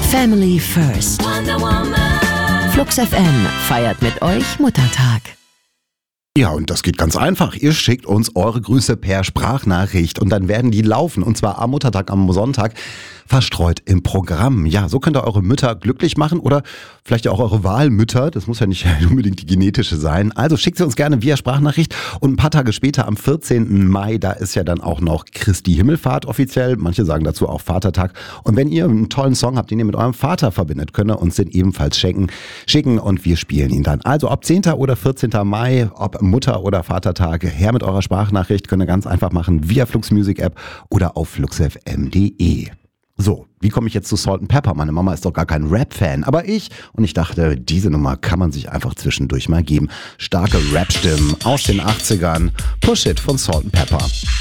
Family First. Flux FM feiert mit euch Muttertag. Ja, und das geht ganz einfach. Ihr schickt uns eure Grüße per Sprachnachricht und dann werden die laufen. Und zwar am Muttertag, am Sonntag, verstreut im Programm. Ja, so könnt ihr eure Mütter glücklich machen oder vielleicht ja auch eure Wahlmütter. Das muss ja nicht unbedingt die genetische sein. Also schickt sie uns gerne via Sprachnachricht. Und ein paar Tage später, am 14. Mai, da ist ja dann auch noch Christi Himmelfahrt offiziell. Manche sagen dazu auch Vatertag. Und wenn ihr einen tollen Song habt, den ihr mit eurem Vater verbindet, könnt ihr uns den ebenfalls schicken und wir spielen ihn dann. Also ob 10. oder 14. Mai, ob Mutter- oder Vatertag, her mit eurer Sprachnachricht, könnt ihr ganz einfach machen via Flux Music App oder auf fluxfm.de. So, wie komme ich jetzt zu Salt & Pepper? Meine Mama ist doch gar kein Rap-Fan, aber ich dachte, diese Nummer kann man sich einfach zwischendurch mal geben. Starke Rap-Stimmen aus den 80ern, Push It von Salt & Pepper.